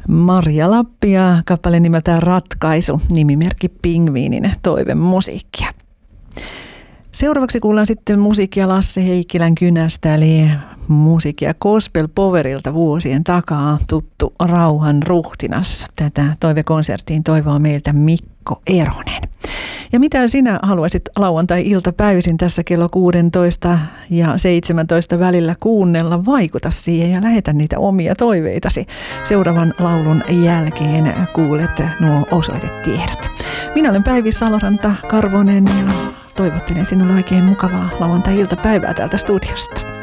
Marja Lappi ja kappale nimeltään Ratkaisu, nimimerkki Pingviinin toivemusiikkia. Seuraavaksi kuullaan sitten musiikkia Lasse Heikkilän kynästä, eli musiikkia Gospel Powerilta vuosien takaa tuttu Rauhan ruhtinas. Tätä toivekonserttiin toivoo meiltä Mikko Eronen. Ja mitä sinä haluaisit lauantai-iltapäivisin tässä kello 16 ja 17 välillä kuunnella? Vaikuta siihen ja lähetä niitä omia toiveitasi. Seuraavan laulun jälkeen kuulet nuo osoitetiedot. Minä olen Päivi Saloranta Karvonen ja toivottelen sinulle oikein mukavaa lauantai-iltapäivää täältä studiosta.